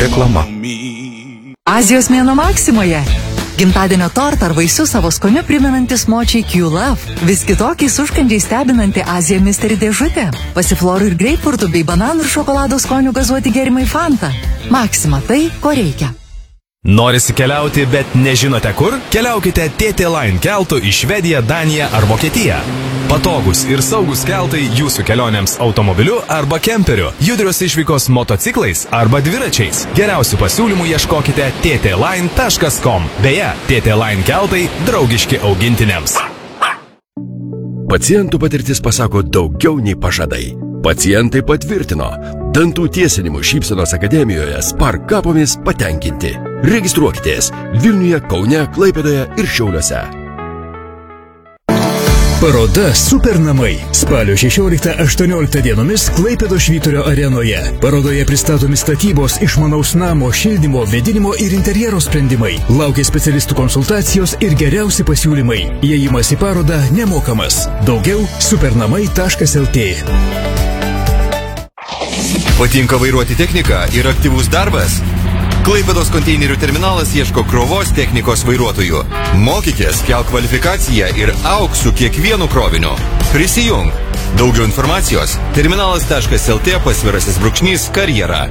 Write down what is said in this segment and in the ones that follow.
Reklama. Azijos mėnuo Maksimoje. Gimtadienio tortą ar vaisius savo skoniu primenantis močiai Q-Love. Vis kitokiais užkandžiais stebinanti Azija Mystery dėžutė. Pasiflorų ir greipfurtų bei bananų ir šokolado skonių gazuoti gėrimai Fanta. Maksima tai, ko reikia. Norisi keliauti, bet nežinote kur? Keliaukite TT Line keltu į Švediją, Daniją ar Vokietiją. Patogus ir saugus keltai jūsų kelionėms automobiliu arba kemperiu, judrios išvykos motociklais arba dviračiais. Geriausių pasiūlymų ieškokite ttline.com. Beje, TT Line keltai draugiški augintiniams. Pacientų patirtis pasako daugiau nei pažadai. Pacientai patvirtino, dantų tiesinimo Šypsenos akademijoje Spark kapomis patenkinti. Registruokitės Vilniuje, Kaune, Klaipėdoje ir Šiauliuose. Paroda Supernamai. Spalio 16-18 dienomis Klaipėdos Švyturio arenoje. Parodoje pristatomi statybos, išmanaus namo, šildymo, vėdinimo ir interjero sprendimai. Laukia specialistų konsultacijos ir geriausi pasiūlymai. Įėjimas į parodą nemokamas. Daugiau supernamai.lt. Patinka vairuoti techniką ir aktyvus darbas? Klaipėdos konteinerių terminalas ieško krovos technikos vairuotojų. Mokykės, kelk kvalifikaciją ir auk su kiekvienu kroviniu. Prisijung. Daugiau informacijos terminalas.lt/karjera.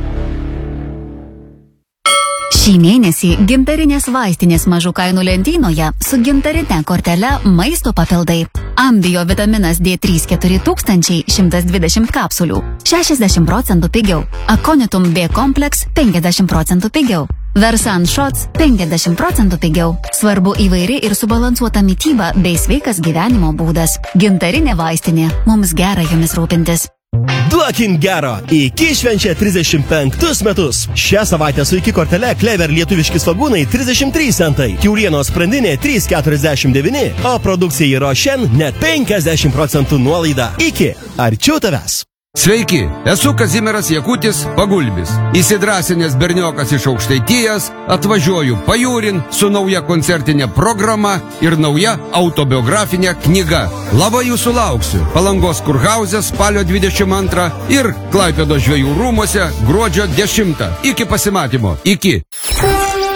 Šį mėnesį gintarinės vaistinės mažų kainų lentynoje su gintarine kortele maisto papildai. Ambio vitaminas D3 4120 120 kapsulių 60% pigiau. Aconitum B kompleks 50% pigiau. Versan Shots 50% pigiau. Svarbu įvairi ir subalansuota mityba bei sveikas gyvenimo būdas. Gintarinė vaistinė. Mums gera jomis rūpintis. Duokim gero! Iki švenčia 35 metus. Šią savaitę su iki kortele Clever lietuviški svagūnai 33 centai, kiaulienos sprandinė 3,49, o produkcijai Rošen net 50% nuolaida. Iki arčiau tavęs. Sveiki, esu Kazimieras Jakutis Pagulbis. Įsidrasinęs berniokas iš Aukštaitijos, atvažiuoju pajūrin su nauja koncertinė programa ir nauja autobiografinė knyga. Labai jūsų lauksiu. Palangos Kurhauze spalio 22 ir Klaipėdos žvejų rūmuose gruodžio 10. Iki pasimatymo. Iki.